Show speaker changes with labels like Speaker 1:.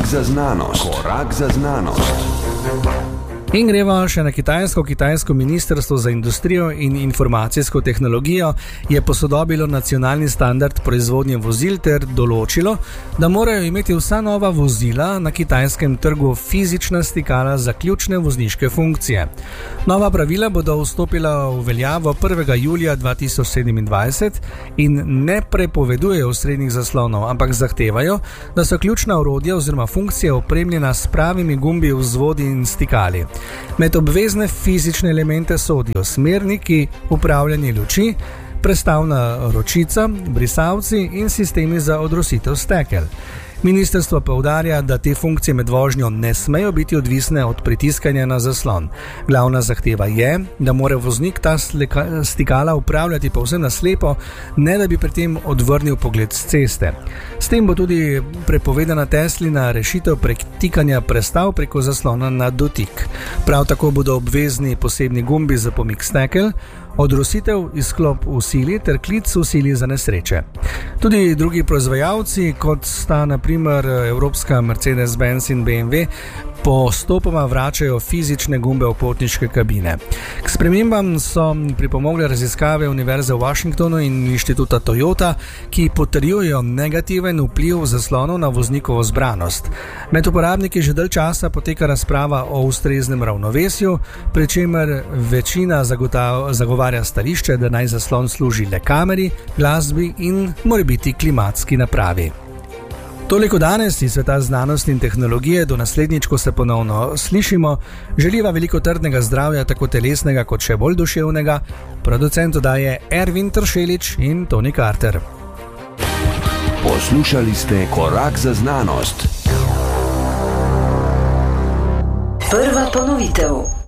Speaker 1: Korak za znanost. Korak za znanost.
Speaker 2: In greva še na Kitajsko. Kitajsko ministrstvo za industrijo in informacijsko tehnologijo je posodobilo nacionalni standard proizvodnje vozil ter določilo, da morajo imeti vsa nova vozila na kitajskem trgu fizična stikala za ključne vozniške funkcije. Nova pravila bodo vstopila v veljavo 1. julija 2027 in ne prepovedujejo srednjih zaslonov, ampak zahtevajo, da so ključna orodja oziroma funkcije opremljena s pravimi gumbi, vzvodi in stikali. Med obvezne fizične elemente sodijo smerniki, upravljanje luči, prestavna ročica, brisalci in sistemi za odrositev stekel. Ministrstvo poudarja, da te funkcije med vožnjo ne smejo biti odvisne od pritiskanja na zaslon. Glavna zahteva je, da mora voznik ta stikala upravljati povsem na slepo, ne da bi pri tem odvrnil pogled s ceste. S tem bo tudi prepovedana Teslina rešitev pretikanja prestav preko zaslona na dotik. Prav tako bodo obvezni posebni gumbi za pomik stekel, odrositev, izklop v sili ter klic v sili za nesreče. Tudi drugi proizvajalci, kot sta na primer evropska Mercedes-Benz in BMW, postopoma vračajo fizične gumbe v potniške kabine. K spremembam so pripomogle raziskave Univerze v Washingtonu in inštituta Toyota, ki potrjujejo negativen vpliv zaslonov na voznikovo zbranost. Med uporabniki že dalj časa poteka razprava o ustreznem ravnovesju, pri čemer večina zagovarja stališče, da naj zaslon služi le kameri, glasbi in morebiti klimatski napravi. Toliko danes iz sveta znanosti in tehnologije, do naslednjič, ko se ponovno slišimo. Želiva veliko trdnega zdravja, tako telesnega kot še bolj duševnega. Producent oddaje Ervin Tršelič in Tony Carter.
Speaker 1: Poslušali ste Korak za znanost.
Speaker 3: Prva ponovitev.